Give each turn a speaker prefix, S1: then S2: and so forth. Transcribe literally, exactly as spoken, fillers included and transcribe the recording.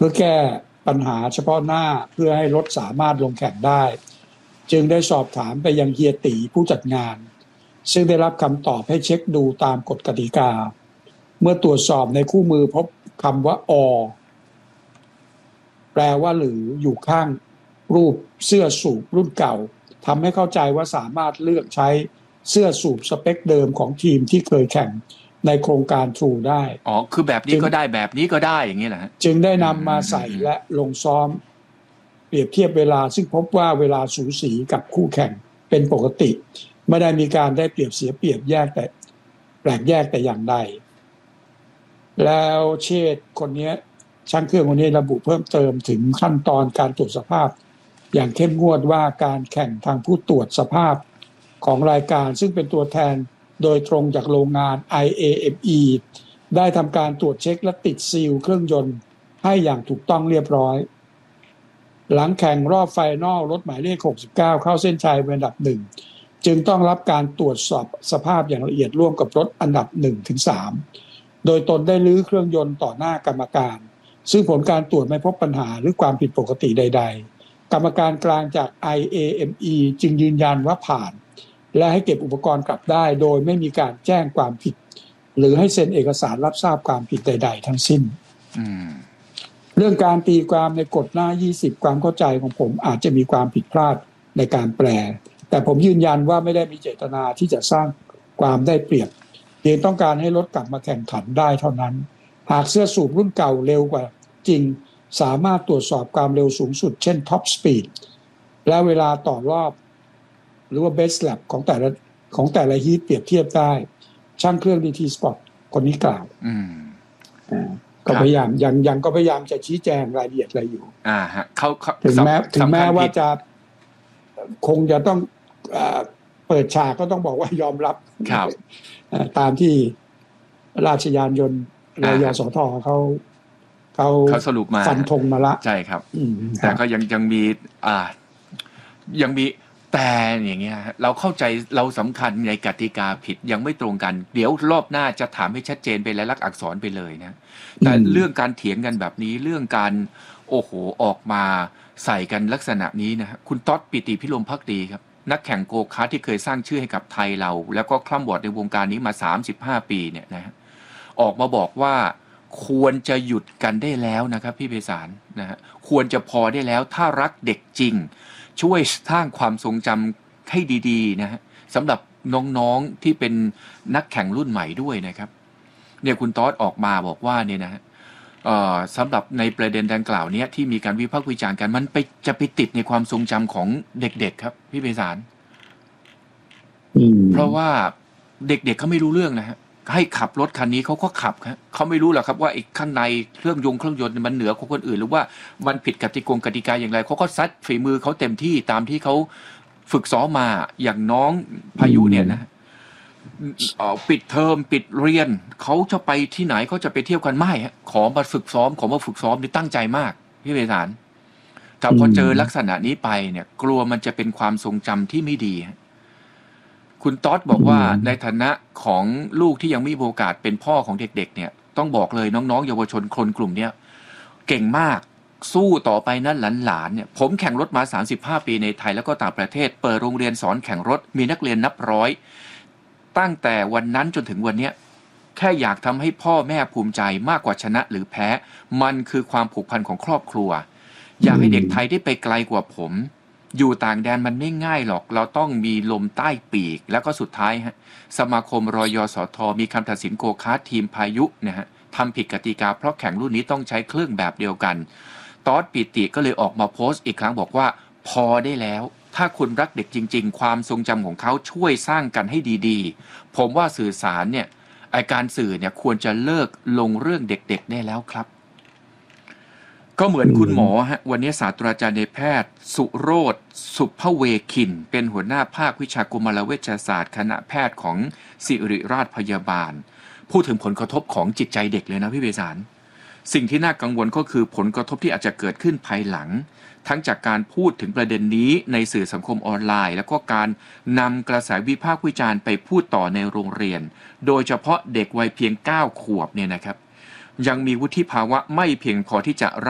S1: พื่อแก้ปัญหาเฉพาะหน้าเพื่อให้รถสามารถลงแข่งได้จึงได้สอบถามไปยังเฮียตีผู้จัดงานซึ่งได้รับคำตอบให้เช็คดูตามกฎกติกาเมื่อตรวจสอบในคู่มือพบคำว่าอแปลว่าหรืออยู่ข้างรูปเสื้อสูบรุ่นเก่าทำให้เข้าใจว่าสามารถเลือกใช้เสื้อสูบสเปคเดิมของทีมที่เคยแข่งในโครงการ True ได้
S2: อ๋อคือแบบนี้ก็ได้แบบนี้ก็ได้อย่างนี้แหละ
S1: จึงได้นำมาใส่และลงซ้อมเปรียบเทียบเวลาซึ่งพบว่าเวลาสูสีกับคู่แข่งเป็นปกติไม่ได้มีการได้เปรียบเสียเปรียบแยกแต่แปลกแยกแต่อย่างใดแล้วเชษฐ์คนนี้ช่างเครื่องคนนี้ระบุเพิ่มเติมถึงขั้นตอนการตรวจสภาพอย่างเข้มงวดว่าการแข่งทางผู้ตรวจสภาพของรายการซึ่งเป็นตัวแทนโดยตรงจากโรงงาน ไอ เอ เอ็ม อี ได้ทำการตรวจเช็คและติดซีลเครื่องยนต์ให้อย่างถูกต้องเรียบร้อยหลังแข่งรอบไฟนอลรถหมายเลขหกสิบเก้าเข้าเส้นชัยเป็นอันดับหนึ่งจึงต้องรับการตรวจสอบสภาพอย่างละเอียดร่วมกับรถอันดับ หนึ่งถึงสาม โดยตนได้ลื้อเครื่องยนต์ต่อหน้ากรรมการซึ่งผลการตรวจไม่พบปัญหาหรือความผิดปกติใดๆกรรมการกลางจาก ไอ เอ เอ็ม อี จึงยืนยันว่าผ่านและให้เก็บอุปกรณ์กลับได้โดยไม่มีการแจ้งความผิดหรือให้เซ็นเอกสารรับทราบความผิดใดๆทั้งสิ้นเรื่องการตีความในกฎหน้ายี่สิบความเข้าใจของผมอาจจะมีความผิดพลาดในการแปลแต่ผมยืนยันว่าไม่ได้มีเจตนาที่จะสร้างความได้เปรียบเพียงต้องการให้รถกลับมาแข่งขันได้เท่านั้นหากเสื้อสูบรุ่นเก่าเร็วกว่าจริงสามารถตรวจสอบความเร็วสูงสุดเช่นท็อปสปีดและเวลาต่อรอบหรือว่าเบสแลปของแต่ละของแต่ละฮีทเปรียบเทียบได้ช่างเครื่อง ดี ที Sport คนนี้กล่าวก็พยายามยังยังก็พยายามจะชี้แจงรายละเอียดอะไรอยู่
S2: อ่าฮะเขา
S1: ถึงแม้ถึงแม้ว่าจะคงจะต้องเปิดฉากก็ต้องบอกว่ายอมรับตามที่ราชยานยนต์รยสทเขาเขา
S2: เขาสรุปมา
S1: ฟันธงมาละ
S2: ใช่ครับแต่ก็ยังยังมีอ่ายังมีแต่อย่างเงี้ยเราเข้าใจเราสำคัญในกติกาผิดยังไม่ตรงกันเดี๋ยวรอบหน้าจะถามให้ชัดเจนเป็นลายลักษณ์อักษรไปเลยนะแต่เรื่องการเถียงกันแบบนี้เรื่องการโอ้โหออกมาใส่กันลักษณะนี้นะคุณต๊อดปิติพิรมภักดีครับนักแข่งโกคาร์ทที่เคยสร้างชื่อให้กับไทยเราแล้วก็คล่ำวอดในวงการนี้มาสามสิบห้าปีเนี่ยนะออกมาบอกว่าควรจะหยุดกันได้แล้วนะครับพี่ไพศาลนะฮะควรจะพอได้แล้วถ้ารักเด็กจริงช่วยสร้างความทรงจำให้ดีๆนะฮะสำหรับน้องๆที่เป็นนักแข่งรุ่นใหม่ด้วยนะครับเนี่ยคุณต๊อดออกมาบอกว่าเนี่ยนะฮะสำหรับในประเด็นดังกล่าวนี้ที่มีการวิพากษ์วิจารณ์กันมันไปจะไปติดในความทรงจำของเด็กๆครับพี่ไพศาลเพราะว่าเด็กๆ เ, เขาไม่รู้เรื่องนะฮะให้ขับรถคันนี้เขาก็ขับครับเขาไม่รู้หรอกครับว่าไอ้ข้างในเครื่องยนต์เครื่องยนต์มันเหนือกว่าคนอื่นหรือว่ามันผิดกติกากติกาอย่างไรเขาก็ซัดฝีมือเขาเต็มที่ตามที่เขาฝึกซ้อมมาอย่างน้องพายุเนี่ยนะปิดเทอมปิดเรียนเขาจะไปที่ไหนเขาจะไปเที่ยวกันไม่ฮะขอมาฝึกซ้อมขอมาฝึกซ้อมนี่ตั้งใจมากพี่ไพศาลแต่พอเจอลักษณะนี้ไปเนี่ยกลัวมันจะเป็นความทรงจำที่ไม่ดีคุณต๊อดบอกว่าในฐานะของลูกที่ยังไม่มีโอกาสเป็นพ่อของเด็กๆเนี่ยต้องบอกเลยน้องๆเยาวชนคนกลุ่มเนี้ยเก่งมากสู้ต่อไปนั่นหลานๆเนี่ยผมแข่งรถมาสามสิบห้าปีในไทยแล้วก็ต่างประเทศเปิดโรงเรียนสอนแข่งรถมีนักเรียนนับร้อยตั้งแต่วันนั้นจนถึงวันนี้แค่อยากทำให้พ่อแม่ภูมิใจมากกว่าชนะหรือแพ้มันคือความผูกพันของครอบครัวอยากให้เด็กไทยได้ไปไกลกว่าผมอยู่ต่างแดนมันไม่ง่ายหรอกเราต้องมีลมใต้ปีกแล้วก็สุดท้ายฮะสมาคมรยสทมีคำตัดสินโกคาร์ททีมพายุนะฮะทำผิดกติกาเพราะแข่งรุ่นนี้ต้องใช้เครื่องแบบเดียวกันต๊อดปิติก็เลยออกมาโพสต์อีกครั้งบอกว่าพอได้แล้วถ้าคุณรักเด็กจริงๆความทรงจำของเขาช่วยสร้างกันให้ดีๆผมว่าสื่อสารเนี่ยไอการสื่อเนี่ยควรจะเลิกลงเรื่องเด็กๆได้แล้วครับก็เหมือนคุณหมอฮะวันนี้ศาสตราจารย์ในแพทย์สุโรจน์สุภเวคินเป็นหัวหน้าภาควิชากุมารเวชศาสตร์คณะแพทย์ของศิริราชพยาบาลพูดถึงผลกระทบของจิตใจเด็กเลยนะพี่ไพศาลสิ่งที่น่ากังวลก็คือผลกระทบที่อาจจะเกิดขึ้นภายหลังทั้งจากการพูดถึงประเด็นนี้ในสื่อสังคมออนไลน์แล้วก็การนำกระแสวิพากษ์วิจารณ์ไปพูดต่อในโรงเรียนโดยเฉพาะเด็กวัยเพียงเก้าขวบเนี่ยนะครับยังมีวุฒิภาวะไม่เพียงพอที่จะ